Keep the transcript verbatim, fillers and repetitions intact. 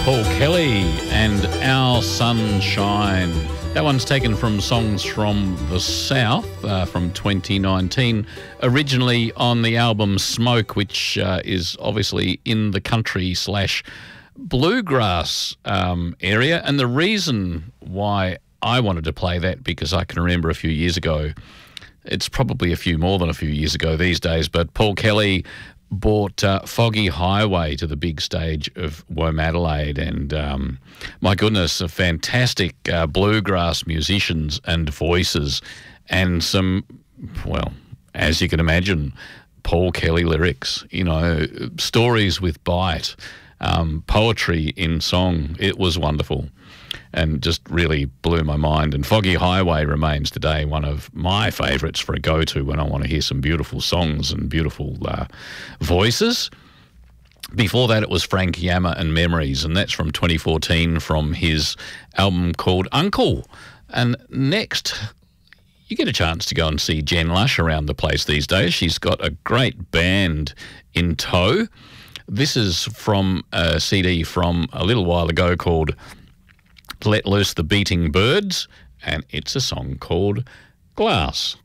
Paul Kelly and Our Sunshine. That one's taken from Songs from the South uh, from twenty nineteen, originally on the album Smoke, which uh, is obviously in the country slash bluegrass um, area. And the reason why I wanted to play that, because I can remember a few years ago, it's probably a few more than a few years ago these days, but Paul Kelly brought uh, Foggy Highway to the big stage of Womadelaide, and um, my goodness, a fantastic uh, bluegrass musicians and voices, and some, well, as you can imagine, Paul Kelly lyrics, you know, stories with bite, um, poetry in song. It was wonderful and just really blew my mind. And Foggy Highway remains today one of my favourites for a go-to when I want to hear some beautiful songs and beautiful uh, voices. Before that, it was Frank Yama and Memories, and that's from twenty fourteen from his album called Uncle. And next, you get a chance to go and see Jen Lush around the place these days. She's got a great band in tow. This is from a C D from a little while ago called Let Loose the Beating Birds, and it's a song called Glass.